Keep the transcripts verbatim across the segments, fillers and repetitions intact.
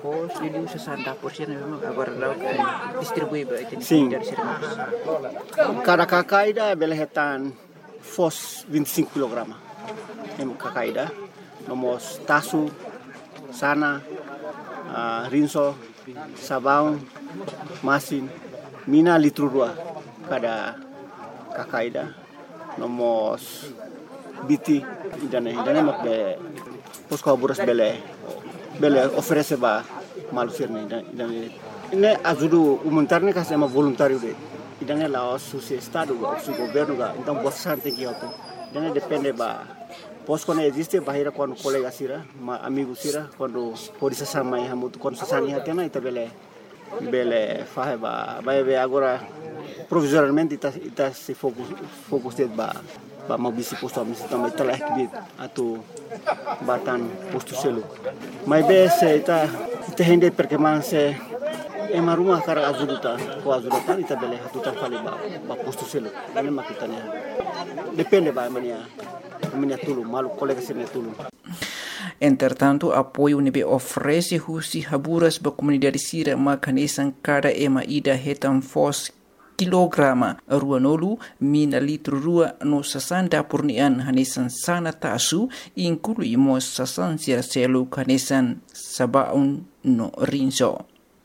pos liliu sasan dapur sih memang agora lau distribui ba itu Sim. dari sirmas. Cada cacaida belehetan fos vinte e cinco quilogramas. Em cacaida, nomos tasu, sana, uh, rinso, sabão, masin, mina litro dua cada cacaida, nomos biti, idane idane mak be pos Haburas bele bele oferece ba malu sirne idane ini ajuda humanitarnya kasih sama voluntário de idane la osu se estado o su governo ga então bastante que auto idane depende ba pos quando existe bahira quando colega sira ma amigo sira quando pode se sama ya muito quando se sani hatena ita bele bele fahe ba vai be agora provisoriamente ita ita se focus focus ba ba mau bisi posto amisi também telah kibit atau batan posto selo mas be se ita ita hende perché man se e maruma cara ajuda ko ajuda tan ita bele hatuta fali ba ba posto selo dane makitanya depende ba mania mania tulu malu colega sene tulu. Entretanto, apoio nebe oferece husi Haburas ba comunidade sira makanesan cada ema ida hetan fos kilograma ruanolu mina litro rua no sasan dapurnian hanesan sana tasu inclui mo sasan sira selu hanesan sabaun no rinso.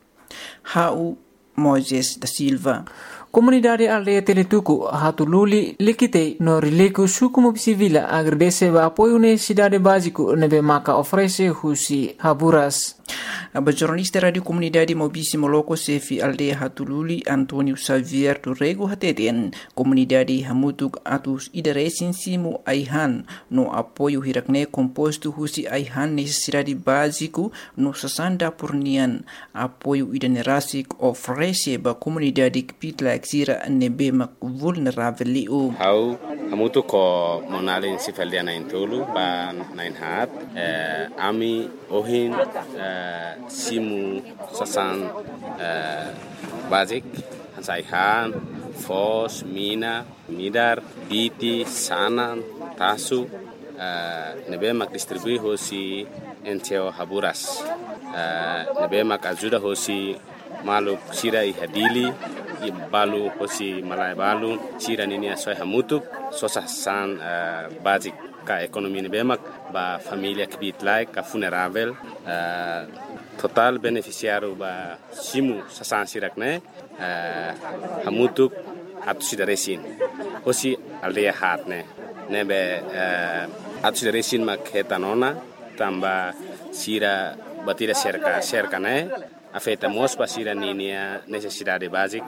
Hau Moises da Silva. Comunidade aldeia Teletuku Hatululi likite no rileku suku civila agradece ba apoio necessidade básico nebe maka oferece husi Haburas. A jornalista radio comunidade Mobisi Moloko Sefi aldeia Hatululi Antonio Xavier do Rego Hateten comunidade Hamutuk atus idaresin simu aihan no apoio hirakne composto husi aihan necessidade básico no sasanda purnian apoio idanerasik oferece ba comunidade kipitla sira nebe mak vulnerável liu. Hau hamutu ko monalin sifaldia na intulu ba nain hat eh, ami ohin eh, simu sasan eh, basic hansaihan fos mina midar biti sanan tasu eh, nebe mak distribui hosi enteo Haburas eh, nebe mak ajuda hosi maluk sira ihadili balu hosi malai balu sira nini asoi hamutuk sosa san uh, basic ka ekonomi ni bemak ba familia kibit like ka funerável uh, total beneficiário ba simu sasan sirakne uh, hamutuk atu sida resin hosi aldeia hatne nebe uh, atu sida resin mak hetanona tamba sira batira cerca cerca ne afeta mos pa sira ninia necessidade basic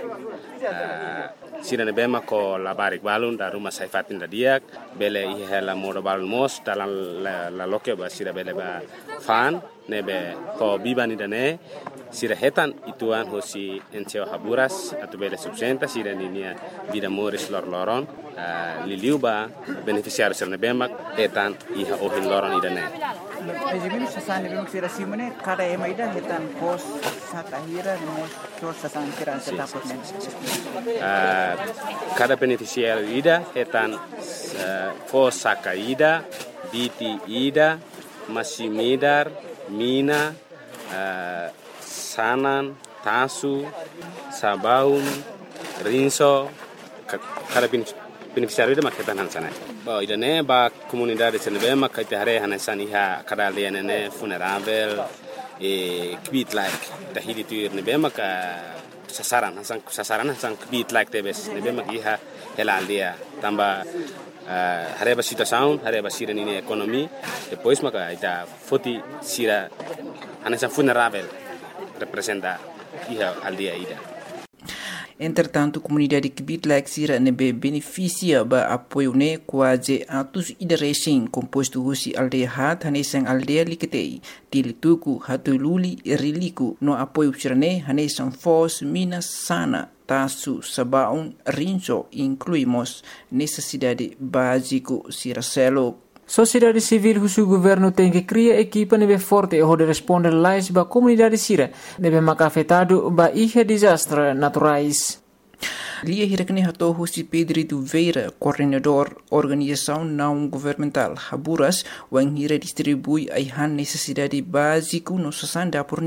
uh, sira ne bema ko la barik balun da rumah saifatin da diak bele ihela modo balun mos dalam la, la loke ba sira bele ba fan nebe ko bibani dane sira hetan ituan hosi enteo Haburas atau bele subsenta sira ninia vida moris lor loron uh, liliu ba beneficiário sira ne bema etan iha ohin loron idane. Ejimini sasan ni bimuk sira simone kada ema ida hetan pos sakahira mo so sasan sira setapot men. Uh, cada beneficiário ida hetan uh, pos sakaida, biti ida, masimidar, mina, uh, sanan, tasu, sabaun, rinso, cada beneficiário ida maketan hansana. Ba idane ba comunidade senebe makaita hare hanesan iha kada lianene funerável e kbit like tahidi tuir nebe maka sasaran hasan sasaran hasan kbit like tebes nebe mak iha hela aldia tamba uh, hare ba situação hare ba sira nini ekonomi depois maka ita foti sira hanesan funerável representa iha aldia ida. Entretanto, comunidade Kibitlaik sira nebe beneficia ba apoio ne quase atus idaresin composto husi aldeia hat hanesan aldeia liketei Tilituku Hatululi riliku no apoio sirane hanesan fos mina sana tasu sabaun rinso incluímos necessidade básico siracelo. Sociedade civil husu governo tem que criar equipa nebe forte e responder lais ba comunidade sira nebe maka afetado ba ihe desastre naturais. Lia hirakne hato husi Pedro Duveira, coordenador organização não governamental Haburas, wang hira distribui aihan necessidade básico no sasanda por